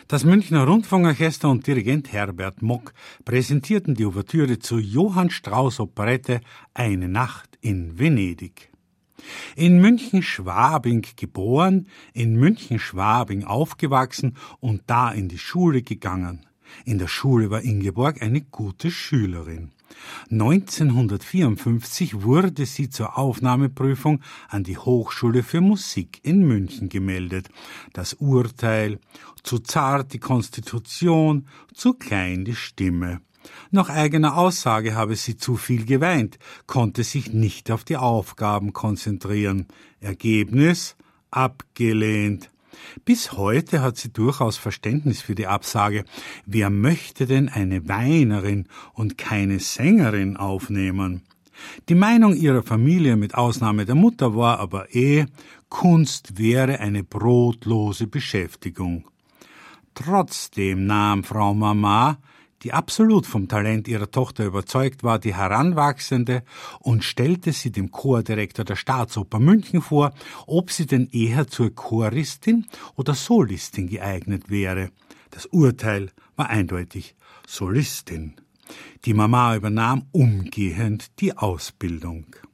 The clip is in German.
Das Münchner Rundfunkorchester und Dirigent Herbert Mock präsentierten die Ouvertüre zur Johann Strauss Operette Eine Nacht in Venedig. In München-Schwabing geboren, in München-Schwabing aufgewachsen und da in die Schule gegangen. In der Schule war Ingeborg eine gute Schülerin. 1954 wurde sie zur Aufnahmeprüfung an die Hochschule für Musik in München gemeldet. Das Urteil: zu zart die Konstitution, zu klein die Stimme. Nach eigener Aussage habe sie zu viel geweint, konnte sich nicht auf die Aufgaben konzentrieren. Ergebnis: abgelehnt. Bis heute hat sie durchaus Verständnis für die Absage. Wer möchte denn eine Weinerin und keine Sängerin aufnehmen? Die Meinung ihrer Familie mit Ausnahme der Mutter war aber Kunst wäre eine brotlose Beschäftigung. Trotzdem nahm Frau Mama, die absolut vom Talent ihrer Tochter überzeugt war, die Heranwachsende und stellte sie dem Chordirektor der Staatsoper München vor, ob sie denn eher zur Choristin oder Solistin geeignet wäre. Das Urteil war eindeutig: Solistin. Die Mama übernahm umgehend die Ausbildung.